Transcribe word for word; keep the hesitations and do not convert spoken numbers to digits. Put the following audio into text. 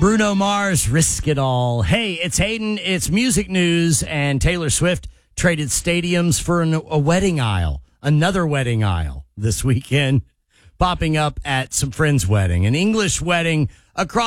Bruno Mars, Risk It All. Hey, it's Hayden. It's music news, and Taylor Swift traded stadiums for an, a wedding aisle, another wedding aisle this weekend, popping up at some friend's wedding, an English wedding across